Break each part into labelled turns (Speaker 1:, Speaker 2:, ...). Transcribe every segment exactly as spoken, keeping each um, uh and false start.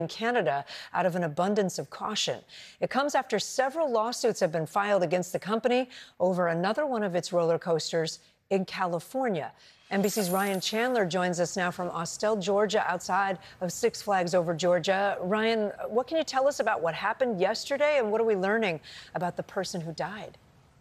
Speaker 1: in Canada out of an abundance of caution. It comes after several lawsuits have been filed against the company over another one of its roller coasters in California. N B C's Ryan Chandler joins us now from Austell, Georgia, outside of Six Flags Over Georgia. Ryan, what can you tell us about what happened yesterday, and what are we learning about the person who died?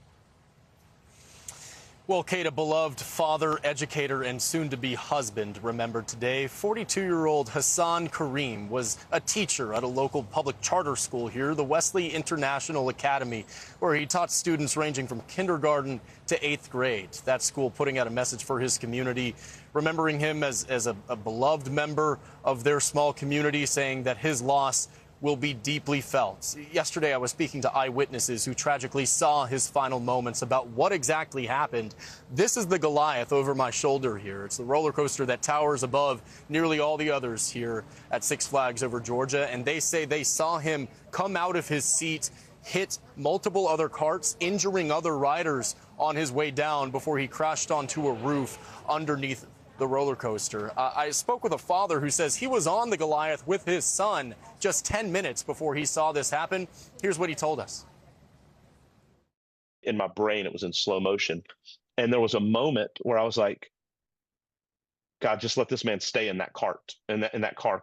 Speaker 2: Well, Kate, a beloved father, educator, and soon-to-be husband remembered today. forty-two-year-old Hassan Kareem was a teacher at a local public charter school here, the Wesley International Academy, where he taught students ranging from kindergarten to eighth grade. That school putting out a message for his community, remembering him as, as a, a beloved member of their small community, saying that his loss will be deeply felt. Yesterday, I was speaking to eyewitnesses who tragically saw his final moments about what exactly happened. This is the Goliath over my shoulder here. It's the roller coaster that towers above nearly all the others here at Six Flags Over Georgia. And they say they saw him come out of his seat, hit multiple other carts, injuring other riders on his way down before he crashed onto a roof underneath the roller coaster. Uh, I spoke with a father who says he was on the Goliath with his son just ten minutes before he saw this happen. Here's what he told us.
Speaker 3: In my brain, it was in slow motion. And there was a moment where I was like, God, just let this man stay in that cart, in that, in that car.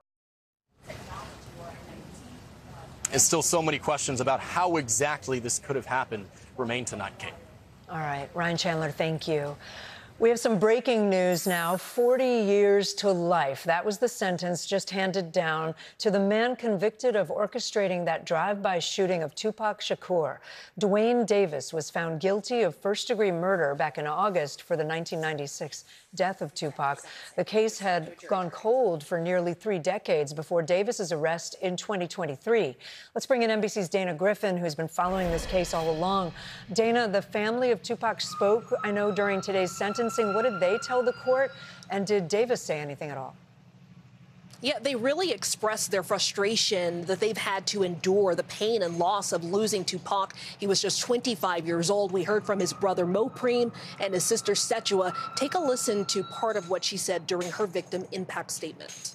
Speaker 2: And still so many questions about how exactly this could have happened remain tonight, Kate.
Speaker 1: All right, Ryan Chandler, thank you. We have some breaking news now. forty years to life. That was the sentence just handed down to the man convicted of orchestrating that drive-by shooting of Tupac Shakur. Duane Davis was found guilty of first-degree murder back in August for the nineteen ninety-six death of Tupac. The case had gone cold for nearly three decades before Davis's arrest in twenty twenty-three. Let's bring in N B C's Dana Griffin, who's been following this case all along. Dana, the family of Tupac spoke, I know, during today's sentencing. What did they tell the court? And did Davis say anything at all?
Speaker 4: Yeah, they really expressed their frustration that they've had to endure the pain and loss of losing Tupac. He was just twenty-five years old. We heard from his brother Mopreme and his sister Setua. Take a listen to part of what she said during her victim impact statement.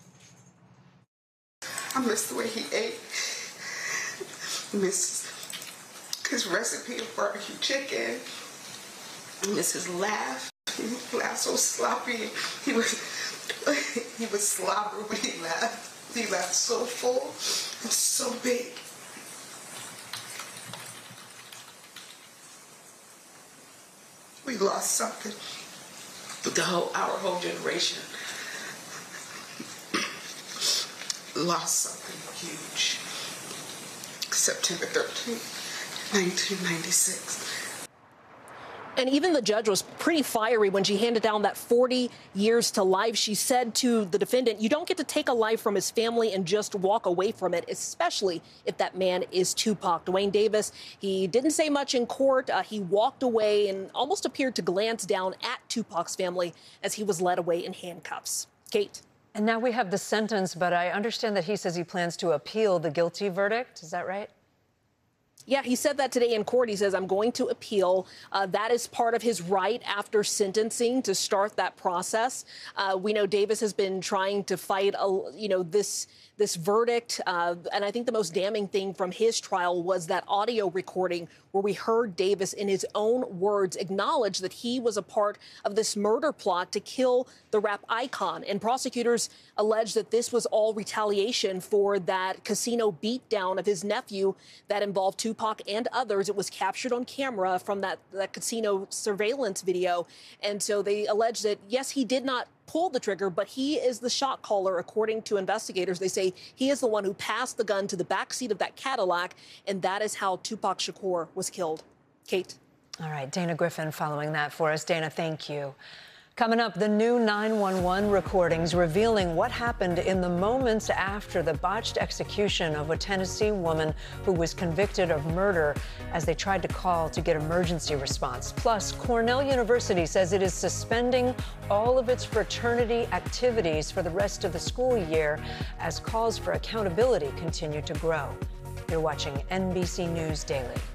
Speaker 5: I miss the way he ate. I miss his recipe of barbecue chicken. I miss his laugh. He laughed so sloppy. He was he was slobber when he laughed. He laughed so full and so big. We lost something. The whole our whole generation lost something huge. September thirteenth, nineteen ninety-six.
Speaker 4: And even the judge was pretty fiery when she handed down that forty years to life. She said to the defendant, you don't get to take a life from his family and just walk away from it, especially if that man is Tupac. Duane Davis, he didn't say much in court. Uh, he walked away and almost appeared to glance down at Tupac's family as he was led away in handcuffs. Kate.
Speaker 1: And now we have the sentence, but I understand that he says he plans to appeal the guilty verdict. Is that right?
Speaker 4: Yeah, he said that today in court. He says, I'm going to appeal. Uh, that is part of his right after sentencing to start that process. Uh, we know Davis has been trying to fight, a, you know, this this verdict. Uh, and I think the most damning thing from his trial was that audio recording where we heard Davis in his own words acknowledge that he was a part of this murder plot to kill the rap icon. And prosecutors allege that this was all retaliation for that casino beatdown of his nephew that involved Tupac and others. It was captured on camera from that, that casino surveillance video. And so they allege that, yes, he did not pull the trigger, but he is the shot caller, according to investigators. They say he is the one who passed the gun to the backseat of that Cadillac, and that is how Tupac Shakur was killed. Kate.
Speaker 1: All right, Dana Griffin following that for us. Dana, thank you. Coming up, the new nine one one recordings revealing what happened in the moments after the botched execution of a Tennessee woman who was convicted of murder as they tried to call to get emergency response. Plus, Cornell University says it is suspending all of its fraternity activities for the rest of the school year as calls for accountability continue to grow. You're watching N B C News Daily.